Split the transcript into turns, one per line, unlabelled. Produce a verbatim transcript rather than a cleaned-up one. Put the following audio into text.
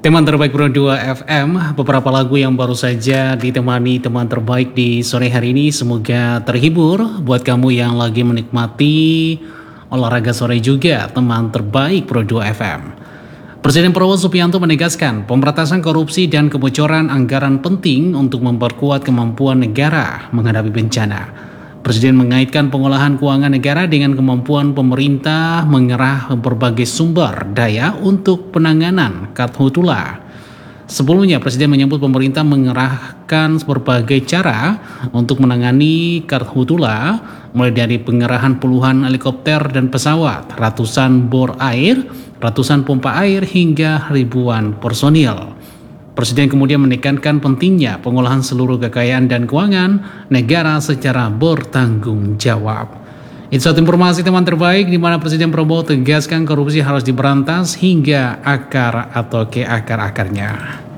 Teman terbaik Pro dua F M, beberapa lagu yang baru saja ditemani teman terbaik di sore hari ini. Semoga terhibur buat kamu yang lagi menikmati olahraga sore juga, teman terbaik Pro dua F M. Presiden Prabowo Subianto menegaskan pemberantasan korupsi dan kebocoran anggaran penting untuk memperkuat kemampuan negara menghadapi bencana. Presiden mengaitkan pengolahan keuangan negara dengan kemampuan pemerintah mengerah berbagai sumber daya untuk penanganan karhutla. Sebelumnya, Presiden menyebut pemerintah mengerahkan berbagai cara untuk menangani karhutla, mulai dari pengerahan puluhan helikopter dan pesawat, ratusan bor air, ratusan pompa air, hingga ribuan personil. Presiden kemudian menekankan pentingnya pengolahan seluruh kekayaan dan keuangan negara secara bertanggung jawab. Itu satu informasi teman terbaik di mana Presiden Prabowo tegaskan korupsi harus diberantas hingga akar atau ke akar-akarnya.